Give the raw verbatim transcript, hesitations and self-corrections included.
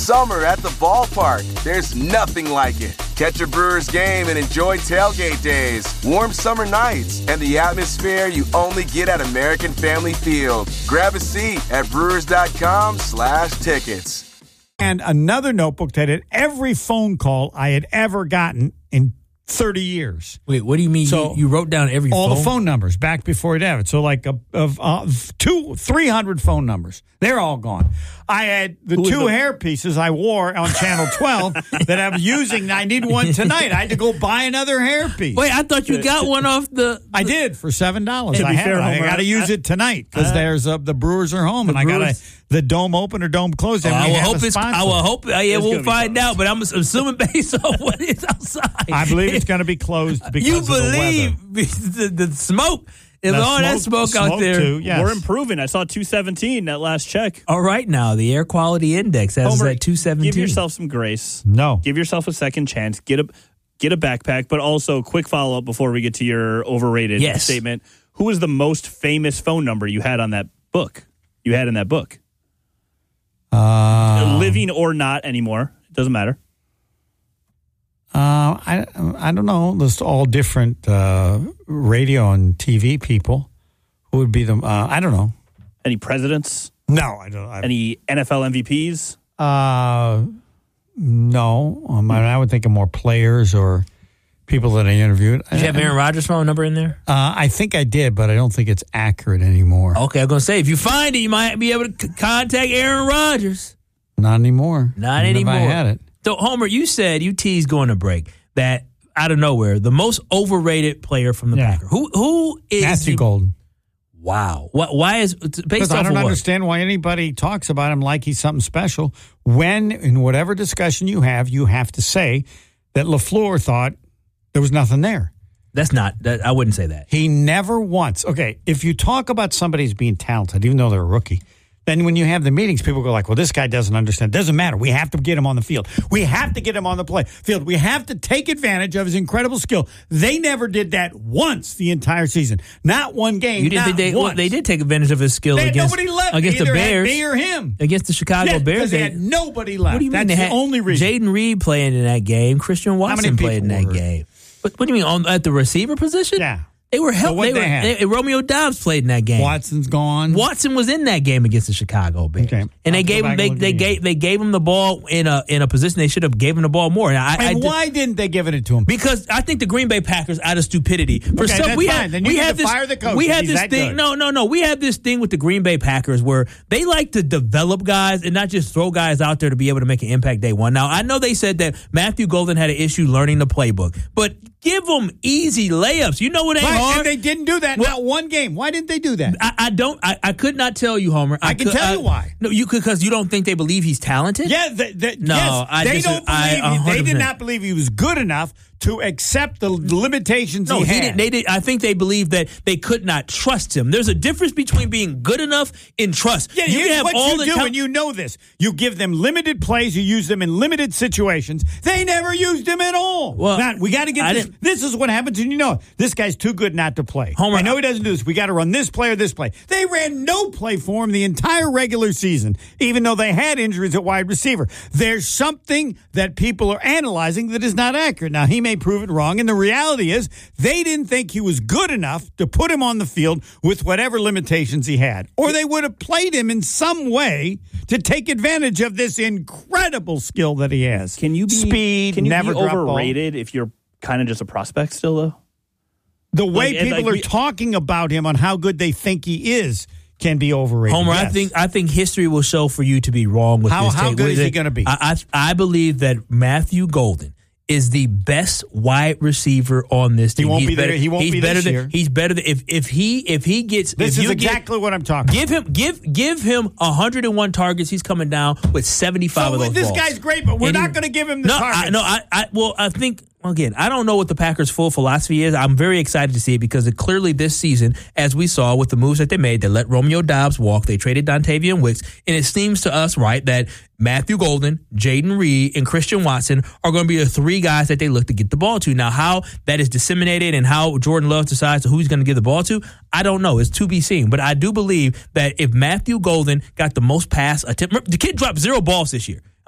summer at the ballpark. There's nothing like it. Catch a Brewers game and enjoy tailgate days, warm summer nights, and the atmosphere you only get at American Family Field. Grab a seat at brewers.com slash tickets. And another notebook that had every phone call I had ever gotten in thirty years. Wait, what do you mean? So you, you wrote down every all phone? the phone numbers back before he'd have it. So like a, of uh, two, three hundred phone numbers. They're all gone. I had the Who two the- hair pieces I wore on Channel twelve that I'm using. I need one tonight. I had to go buy another hair piece. Wait, I thought you got one off the. I did for seven dollars. To I be have fair, it. I Homer, got to use I- it tonight because I- there's uh, the Brewers are home, and I got Brewers- the dome open or dome closed. Oh, and I we will have hope a it's. I sponsor. will hope. Uh, yeah, It's we'll gonna be find closed. out. But I'm assuming based on what is outside. I believe it's going to be closed because You of the weather. believe the, the smoke? If The all that smoke- smoke out smoke there. too, yes. We're improving. I saw two seventeen that last check. All right, now the air quality index has Homer, at two seventeen. Give yourself some grace. No. Give yourself a second chance. Get a get a backpack, but also quick follow up before we get to your overrated Yes. statement. Who was the most famous phone number you had on that book? You had in that book, Uh, living or not anymore. It doesn't matter. Uh, I I don't know. There's all different uh, radio and T V people. Who would be the? Uh, I don't know. Any presidents? No, I don't. I, Any N F L M V Ps? uh, no. Um, I, I would think of more players or people that I interviewed. Did you have Aaron Rodgers' phone number in there? Uh, I think I did, but I don't think it's accurate anymore. Okay, I'm going to say, if you find it, you might be able to c- contact Aaron Rodgers. Not anymore. Not Even anymore. If I had it. So, Homer, you said, you teased going to break, that out of nowhere, the most overrated player from the Yeah. Packers. Who, who is Matthew the- Golden. Wow. What, why is, based Because off I don't of what? understand why anybody talks about him like he's something special. When, in whatever discussion you have, you have to say that LaFleur thought there was nothing there. That's not, that, I wouldn't say that. He never once. Okay, if you talk about somebody as being talented, even though they're a rookie, then when you have the meetings, people go like, well, this guy doesn't understand. Doesn't matter. We have to get him on the field. We have to get him on the play field. We have to take advantage of his incredible skill. They never did that once the entire season. Not one game. You didn't not think they, well, once. they did take advantage of his skill They had against, nobody left. against the Either had Bears. me or him. Against the Chicago Yeah, Bears. because they They, had nobody left. what do you mean? That's They the had only reason. Jaden Reed playing in that game. Christian Watson people played in that were hurt? game. What, what do you mean, on, at the receiver position? Yeah. They were helping. what'd They they were, have? they- Romeo Dobbs played in that game. Watson's gone. Watson was in that game against the Chicago Bears, Okay. and I'll they go gave back him they, and look they again. gave they gave him the ball in a in a position they should have gave him the ball more. And I, I And did- why didn't they give it to him? because I think the Green Bay Packers, out of stupidity, for Okay, some that's we fine. have Then you we need have to this fire the coach we if have he's this that thing. good. No, no, no. We have this thing with the Green Bay Packers where they like to develop guys and not just throw guys out there to be able to make an impact day one. Now I know they said that Matthew Golden had an issue learning the playbook, but give them easy layups. You know what they Right, are. and they didn't do that. Well- Not one game. Why didn't they do that? I, I don't. I, I could not tell you, Homer. I can could- tell I- you why. No, you could because you don't think they believe he's talented. Yeah, the, the, No, yes, I they dis- don't I- believe. one he, hundred they did percent. not believe he was good enough to accept the limitations No, he he had. didn't. They did. I think they believe that they could not trust him. There's a difference between being good enough and trust. Yeah, you here's can have what all you the do, time- and you know this. You give them limited plays. You use them in limited situations. They never used him at all. Well, Now, we got to get I this. didn't- This is what happens, and you know it. This guy's too good not to play. Homer, I know he doesn't do this. We got to run this play or this play. They ran no play for him the entire regular season, even though they had injuries at wide receiver. There's something that people are analyzing that is not accurate. Now, he may prove it wrong, and the reality is they didn't think he was good enough to put him on the field with whatever limitations he had, or they would have played him in some way to take advantage of this incredible skill that he has. Can you be speed? Can you never be drop ball. overrated if you're kind of just a prospect still, though? The way Like, and people like are we- talking about him on how good they think he is can be overrated. Homer, I yes. think I think history will show for you to be wrong with How- this. how take. good What is he it? gonna be? I, I I believe that Matthew Golden is the best wide receiver on this team. He won't he's be there- better, he won't he's be better this than, year. He's better than if if he if he gets This if is you get- exactly what I'm talking Give him give give him one hundred one targets. He's coming down with seventy-five So of those this balls. guy's great, but we're And he- not going to give him the no, targets. I, no, I, I well, I think again, I don't know what the Packers' full philosophy is. I'm very excited to see it because it clearly this season, as we saw with the moves that they made, they let Romeo Dobbs walk. They traded Dontavian Wicks, and it seems to us right that Matthew Golden, Jaden Reed, and Christian Watson are going to be the three guys that they look to get the ball to. Now, how that is disseminated and how Jordan Love decides who he's going to give the ball to, I don't know. It's to be seen. But I do believe that if Matthew Golden got the most pass attempt, the kid dropped zero balls this year.